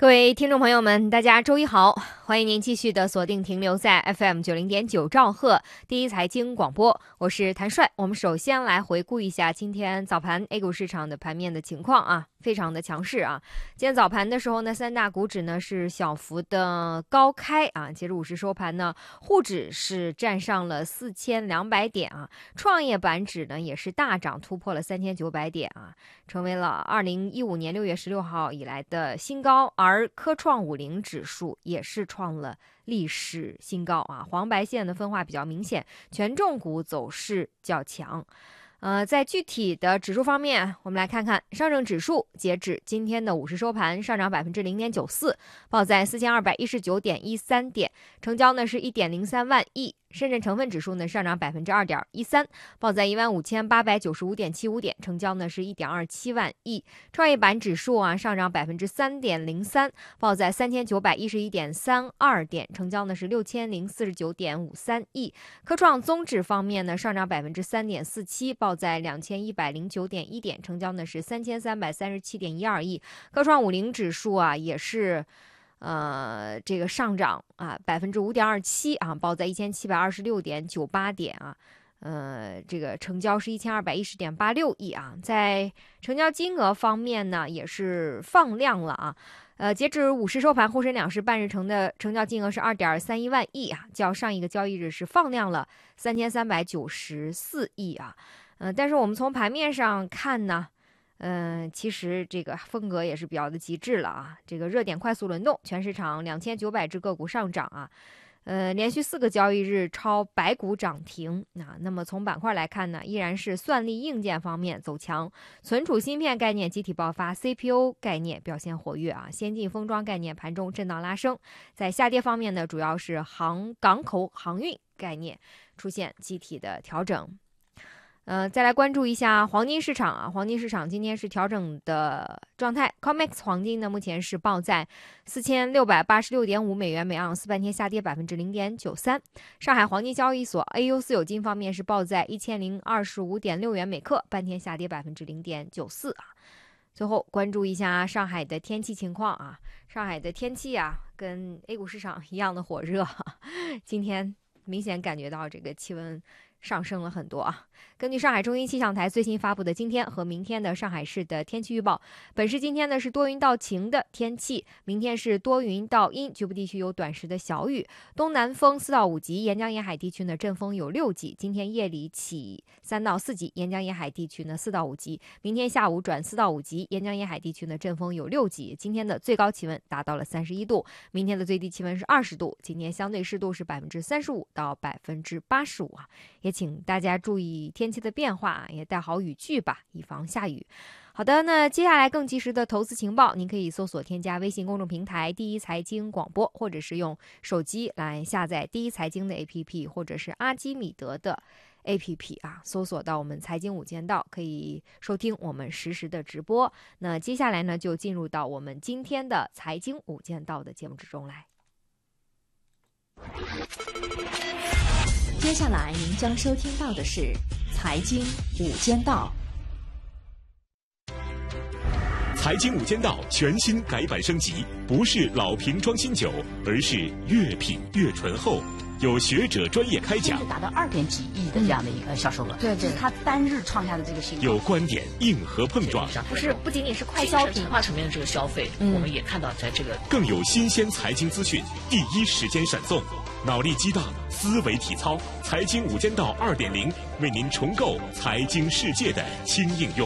各位听众朋友们，大家周一好，欢迎您继续的锁定停留在 FM90.9兆赫第一财经广播，我是谭帅。我们首先来回顾一下今天早盘 A 股市场的盘面的情况啊，非常的强势啊。今天早盘的时候呢，三大股指呢是小幅的高开啊，截至午时收盘呢，沪指是站上了4200点啊，创业板指呢也是大涨突破了3900点啊，成为了2015年6月16号以来的新高。而科创50指数也是创了历史新高啊，黄白线的分化比较明显，权重股走势较强。在具体的指数方面，我们来看看上证指数，截止今天的午时收盘，上涨0.94%，报在4219.13点，成交呢是1.03万亿。深圳成分指数呢上涨2.13%，报在15895.75点，成交呢是1.27万亿。创业板指数啊上涨3.03%，报在3911.32点，成交呢是6049.53亿。科创综指方面呢上涨3.47%，报在2109.1点，成交呢是3337.12亿。科创50指数啊也是这个上涨啊5.27%啊，报在1726.98点啊，这个成交是1210.86亿啊。在成交金额方面呢，也是放量了啊。截止午时收盘，沪深两市半日成的成交金额是2.31万亿啊，较上一个交易日是放量了3394亿啊。但是我们从盘面上看呢，其实这个风格也是比较的极致了啊。这个热点快速轮动，全市场2900只个股上涨啊，连续4个交易日超100股涨停啊。那么从板块来看呢，依然是算力硬件方面走强，存储芯片概念集体爆发 ，CPU 概念表现活跃啊，先进封装概念盘中震荡拉升。在下跌方面呢，主要是港口航运概念出现集体的调整。再来关注一下黄金市场啊，黄金市场今天是调整的状态 ，COMEX 黄金呢目前是报在4686.5美元每盎司，半天下跌0.93%。上海黄金交易所 AU 私有金方面是报在1025.6元每克，半天下跌0.94%啊。最后关注一下上海的天气情况啊，上海的天气啊跟 A 股市场一样的火热，今天明显感觉到这个气温上升了很多啊！根据上海中心气象台最新发布的今天和明天的上海市的天气预报，本市今天呢是多云到晴的天气，明天是多云到阴，局部地区有短时的小雨，东南风4到5级，沿江沿海地区呢阵风有6级，今天夜里起3到4级，沿江沿海地区呢4到5级，明天下午转4到5级，沿江沿海地区呢阵风有6级。今天的最高气温达到了31度，明天的最低气温是20度，今天相对湿度是35%到85%啊。也请大家注意天气的变化，也带好雨具吧，以防下雨。好的，那接下来更及时的投资情报，您可以搜索添加微信公众平台第一财经广播，或者是用手机来下载第一财经的 APP， 或者是阿基米德的 APP 啊，搜索到我们财经五间道，可以收听我们实时的直播。那接下来呢，就进入到我们今天的财经五间道的节目之中来。 接下来您将收听到的是财经五间道。 财经五间道全新改版升级，不是老瓶装新酒，而是越品越醇厚。有学者专业开讲， 达到2.几亿的这样的一个销售额， 对， 这是它单日创下的这个新高。 有观点硬核碰撞， 不仅仅是快消品， 文化层面的这个消费，我们也看到在这个更有新鲜财经资讯，第一时间闪送，脑力激荡，思维体操，财经五间道2.0为您重构财经世界的轻应用。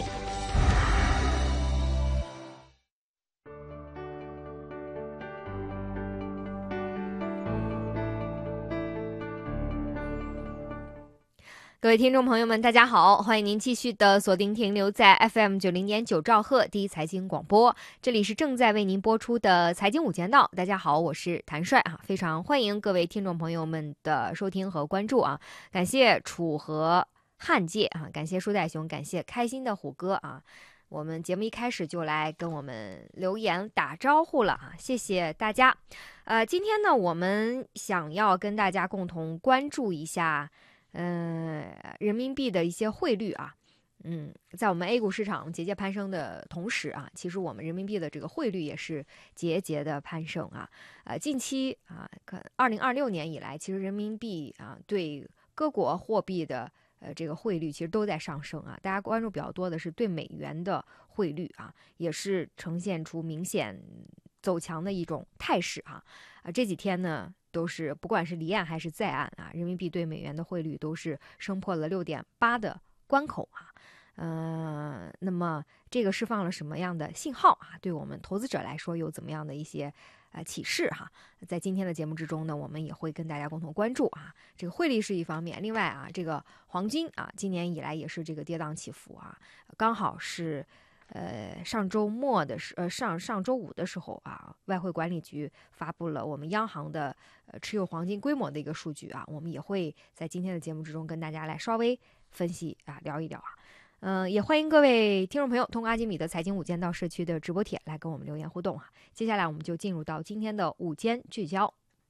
各位听众朋友们，大家好，欢迎您继续的锁定停留在 FM90.9兆赫第一财经广播，这里是正在为您播出的财经五间道。大家好，我是谭帅啊，非常欢迎各位听众朋友们的收听和关注啊，感谢楚和汉界啊，感谢舒代熊，感谢开心的虎哥啊。我们节目一开始就来跟我们留言打招呼了啊，谢谢大家。今天呢，我们想要跟大家共同关注一下人民币的一些汇率啊， 在我们 A 股市场节节攀升的同时啊，其实我们人民币的这个汇率也是节节的攀升啊。近期啊，2026年以来，其实人民币啊对各国货币的这个汇率其实都在上升啊。大家关注比较多的是对美元的汇率啊，也是呈现出明显走强的一种态势啊。这几天呢，都是不管是离岸还是在岸啊，人民币对美元的汇率都是升破了6.8的关口啊。那么这个释放了什么样的信号啊？对我们投资者来说有怎么样的一些启示哈？在今天的节目之中呢，我们也会跟大家共同关注啊。这个汇率是一方面，另外啊，这个黄金啊，今年以来也是这个跌宕起伏啊，刚好是上周末的上周五的时候啊，外汇管理局发布了我们央行的持有黄金规模的一个数据啊，我们也会在今天的节目之中跟大家来稍微分析啊，聊一聊啊。也欢迎各位听众朋友通过阿基米德财经午间到社区的直播帖来跟我们留言互动啊。接下来我们就进入到今天的午间聚焦。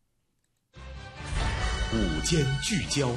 午间聚焦。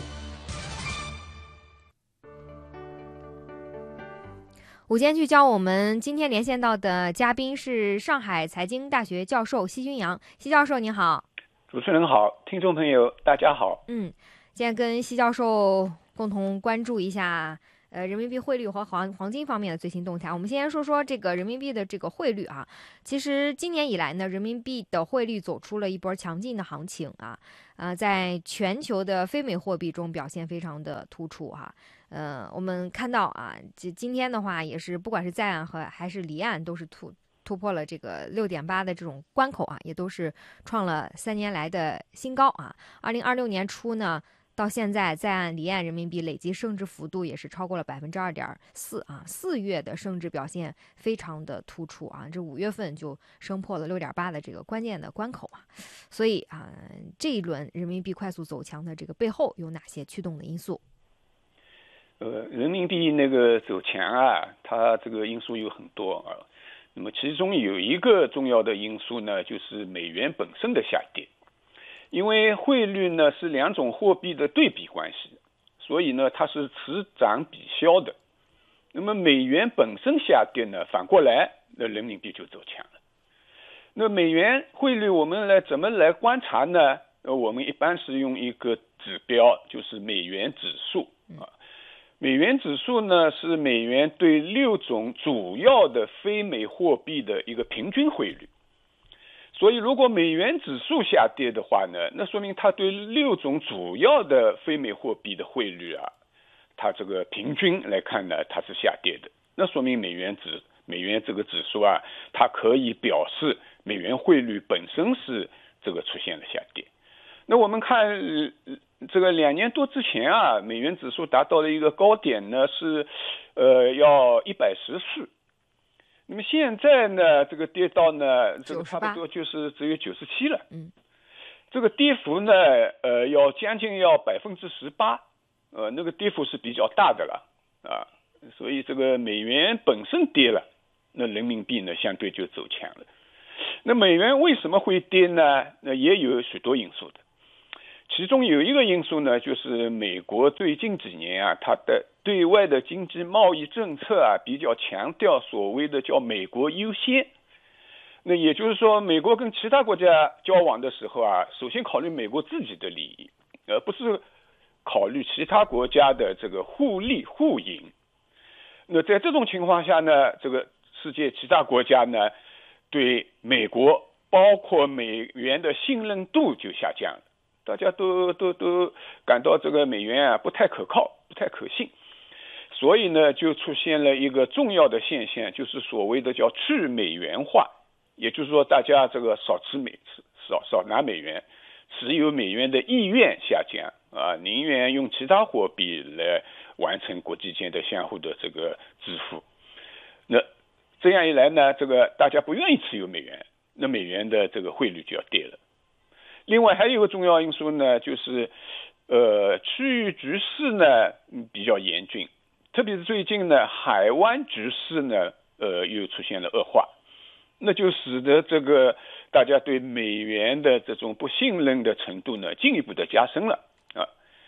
午间聚焦，我们今天连线到的嘉宾是上海财经大学教授奚君阳。奚教授您好。 主持人好，听众朋友大家好。 今天跟奚教授共同关注一下人民币汇率和黄金方面的最新动态。我们先说说这个人民币的这个汇率啊。其实今年以来呢，人民币的汇率走出了一波强劲的行情啊。在全球的非美货币中表现非常的突出哈。我们看到啊，今天的话也是不管是在岸还是离岸都是突破了这个6.8的这种关口啊，也都是创了3年来的新高啊。2026年初呢，到现在在岸离岸人民币累计升值幅度也是超过了2.4%啊，4月的升值表现非常的突出啊，这5月份就升破了6.8的这个关键的关口啊，所以啊，这一轮人民币快速走强的这个背后有哪些驱动的因素？ 人民币那个走强啊，它这个因素有很多啊。那么其中有一个重要的因素呢，就是美元本身的下跌。因为汇率呢是两种货币的对比关系，所以呢它是此涨彼消的。那么美元本身下跌呢，反过来那人民币就走强了。那美元汇率我们怎么来观察呢？我们一般是用一个指标，就是美元指数啊。美元指数呢是美元对6种主要的非美货币的一个平均汇率。所以如果美元指数下跌的话呢，那说明它对6种主要的非美货币的汇率啊，它这个平均来看呢，它是下跌的。那说明美元这个指数啊，它可以表示美元汇率本身是这个出现了下跌。那我们看这个2年多之前啊，美元指数达到了一个高点呢，是要114。那么现在呢，这个跌到呢，这个差不多就是只有97了。这个跌幅呢，要将近要18%，那个跌幅是比较大的了啊。所以这个美元本身跌了，那人民币呢相对就走强了。那美元为什么会跌呢？那也有许多因素的。其中有一个因素呢，就是美国最近几年啊，它的对外的经济贸易政策啊，比较强调所谓的叫美国优先。那也就是说，美国跟其他国家交往的时候啊，首先考虑美国自己的利益，而不是考虑其他国家的这个互利互赢。那在这种情况下呢，这个世界其他国家呢，对美国包括美元的信任度就下降了。大家都感到这个美元啊不太可靠，不太可信，所以呢就出现了一个重要的现象，就是所谓的叫去美元化，也就是说大家这个少拿美元，持有美元的意愿下降啊，宁愿用其他货币来完成国际间的相互的这个支付。那这样一来呢，这个大家不愿意持有美元，那美元的这个汇率就要跌了。另外还有一个重要因素呢，就是区域局势呢比较严峻，特别是最近呢海湾局势呢又出现了恶化，那就使得这个大家对美元的这种不信任的程度呢进一步的加深了啊。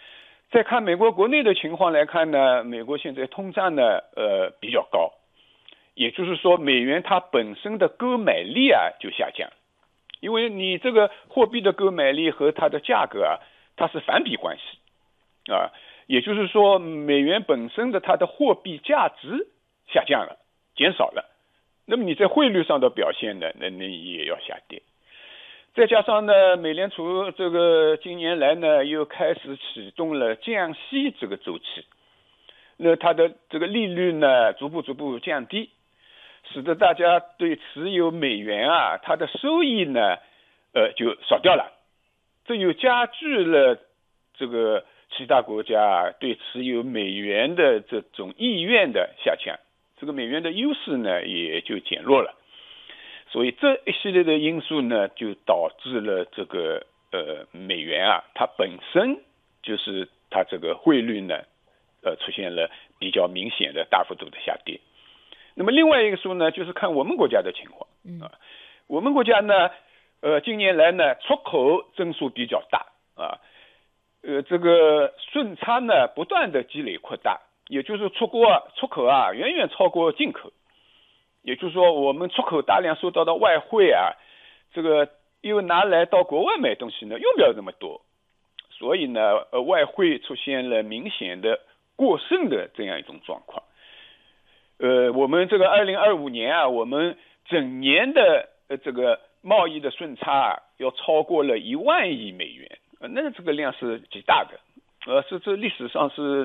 再看美国国内的情况来看呢，美国现在通胀呢比较高，也就是说美元它本身的购买力啊就下降，因为你这个货币的购买力和它的价格啊它是反比关系啊，也就是说美元本身的它的货币价值下降了，减少了，那么你在汇率上的表现呢，那也要下跌。再加上呢，美联储这个今年来呢又开始启动了降息这个周期，那它的这个利率呢逐步降低，使得大家对持有美元啊它的收益呢就少掉了，这又加剧了这个其他国家对持有美元的这种意愿的下降，这个美元的优势呢也就减弱了。所以这一系列的因素呢，就导致了这个美元啊，它本身就是它这个汇率呢，出现了比较明显的大幅度的下跌。那么另外一个说呢，就是看我们国家的情况啊。我们国家呢，近年来呢，出口增速比较大啊，这个顺差呢不断的积累扩大，也就是出口啊远远超过进口。也就是说，我们出口大量收到的外汇啊，这个又拿来到国外买东西呢，用不了这么多，所以呢，外汇出现了明显的过剩的这样一种状况。我们这个2025年啊，我们整年的这个贸易的顺差啊，要超过了1万亿美元，那这个量是极大的，是这历史上是